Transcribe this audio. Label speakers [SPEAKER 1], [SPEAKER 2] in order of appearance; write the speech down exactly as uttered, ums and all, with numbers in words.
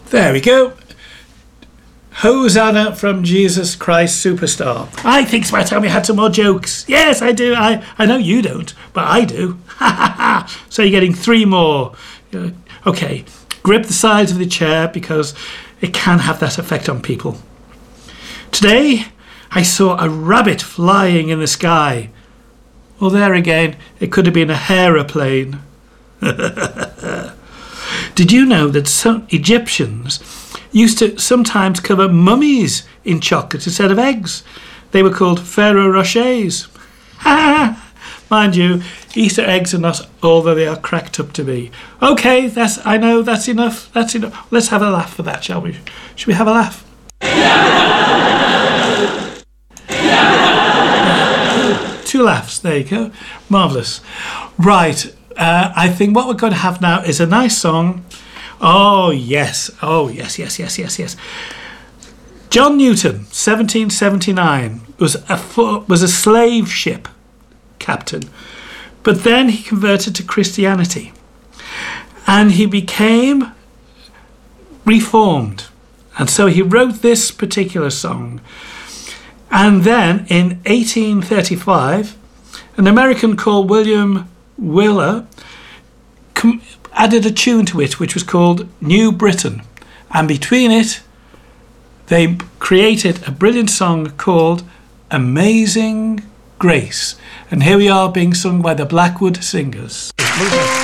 [SPEAKER 1] There we go. Hosanna from Jesus Christ Superstar. I think it's about time we had some more jokes. Yes, I do. I, I know you don't, but I do. So you're getting three more. Okay, grip the sides of the chair because it can have that effect on people. Today, I saw a rabbit flying in the sky. Well, there again, it could have been a aeroplane. Did you know that some Egyptians used to sometimes cover mummies in chocolate instead of eggs? They were called Ferrero Rochers. Mind you, Easter eggs are not all that they are cracked up to be. Okay, that's I know that's enough. That's enough. Let's have a laugh for that, shall we? Should we have a laugh? Two laughs. There you go. Marvellous. Right. Uh, I think what we're going to have now is a nice song. Oh, yes. Oh, yes, yes, yes, yes, yes. John Newton, seventeen seventy-nine, was a, was a slave ship captain. But then he converted to Christianity. And he became reformed. And so he wrote this particular song. And then in eighteen thirty-five, an American called William Wyler com- added a tune to it which was called New Britain, and between it they created a brilliant song called Amazing Grace, and here we are being sung by the Blackwood Singers.